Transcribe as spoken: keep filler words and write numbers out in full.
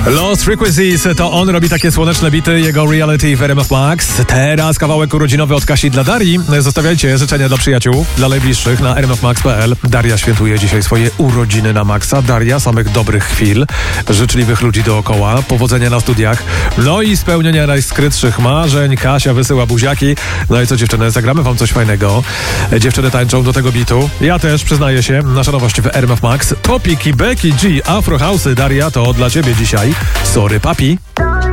Lost Frequencies, to on robi takie słoneczne bity, jego reality w R M F Max. Teraz kawałek urodzinowy od Kasi dla Darii. Zostawiajcie życzenia dla przyjaciół, dla najbliższych na r m f max kropka p l. Daria świętuje dzisiaj swoje urodziny na maksa. Daria, samych dobrych chwil, życzliwych ludzi dookoła, powodzenia na studiach, no i spełnienia najskrytszych marzeń. Kasia wysyła buziaki. No i co, dziewczyny, zagramy wam coś fajnego. Dziewczyny tańczą do tego bitu. Ja też, przyznaję się, nasza nowość w R M F Max. Topik i Becky G, Afro House'y. Daria, to dla ciebie dzisiaj. Sorry, papi.